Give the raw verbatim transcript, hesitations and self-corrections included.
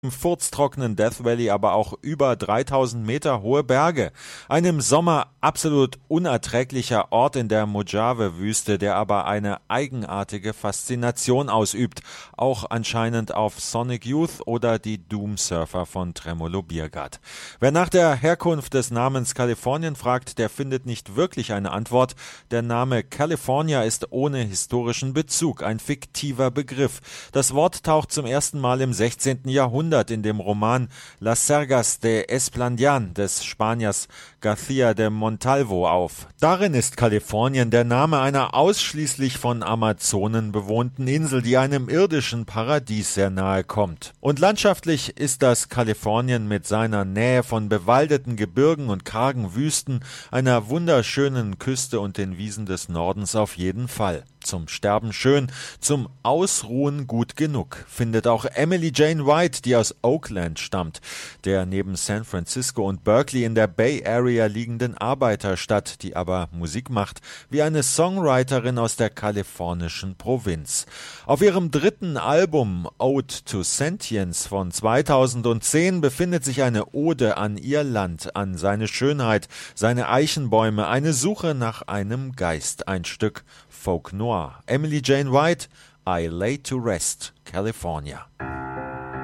Im furztrockenen Death Valley aber auch über dreitausend Meter hohe Berge. Ein im Sommer absolut unerträglicher Ort in der Mojave-Wüste, der aber eine eigenartige Faszination ausübt, auch anscheinend auf Sonic Youth oder die Doom-Surfer von Tremolo Biergard. Wer nach der Herkunft des Namens Kalifornien fragt, der findet nicht wirklich eine Antwort. Der Name California ist ohne historischen Bezug, ein fiktiver Begriff. Das Wort taucht zum ersten Mal im sechzehnten Jahrhundert in dem Roman Las Sergas de Esplandian des Spaniers García de Montalvo auf. Darin ist Kalifornien der Name einer ausschließlich von Amazonen bewohnten Insel, die einem irdischen Paradies sehr nahe kommt. Und landschaftlich ist das Kalifornien mit seiner Nähe von bewaldeten Gebirgen und kargen Wüsten, einer wunderschönen Küste und den Wiesen des Nordens auf jeden Fall. Zum Sterben schön, zum Ausruhen gut genug, findet auch Emily Jane White, die aus Oakland stammt, der neben San Francisco und Berkeley in der Bay Area liegenden Arbeiterstadt, die aber Musik macht wie eine Songwriterin aus der kalifornischen Provinz. Auf ihrem dritten Album Ode to Sentience von zweitausendzehn befindet sich eine Ode an ihr Land, an seine Schönheit, seine Eichenbäume, eine Suche nach einem Geist, ein Stück Folk Noir. Emily Jane White, I Lay to Rest, California.